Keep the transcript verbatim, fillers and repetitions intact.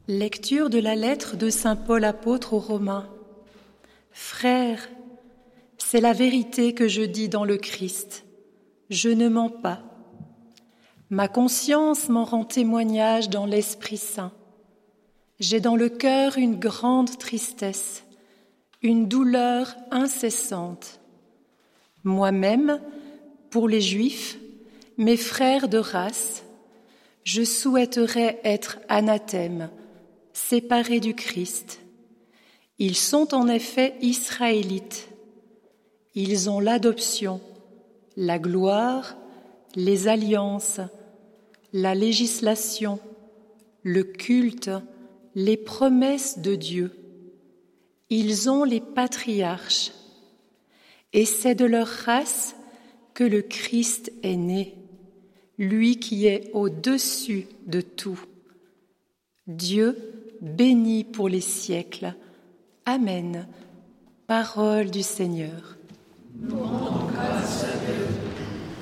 Lecture de la lettre de saint Paul apôtre aux Romains. Frères, c'est la vérité que je dis dans le Christ. Je ne mens pas. Ma conscience m'en rend témoignage dans l'Esprit Saint. J'ai dans le cœur une grande tristesse, une douleur incessante. Moi-même, pour les Juifs, mes frères de race, je souhaiterais être anathème, séparés du Christ. Ils sont en effet israélites. Ils ont l'adoption, la gloire, les alliances, la législation, le culte, les promesses de Dieu. Ils ont les patriarches. Et c'est de leur race que le Christ est né, lui qui est au-dessus de tout. Dieu béni pour les siècles. Amen. Parole du Seigneur. Nous rendons grâce à Dieu.